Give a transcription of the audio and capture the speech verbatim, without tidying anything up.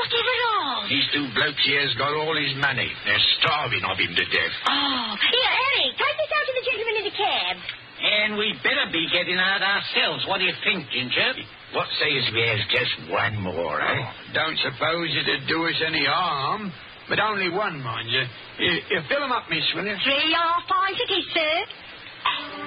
Whatever wrong? These two blokes here's got all his money. They're starving of him to death. Oh, here, Eric, take this out to the gentleman in the cab. And we better be getting out ourselves. What do you think, Ginger? What says we has just one more, eh? Oh, don't suppose it'd do us any harm. But only one, mind you. You, you fill 'em up, miss, will you? Three half pints it is, sir.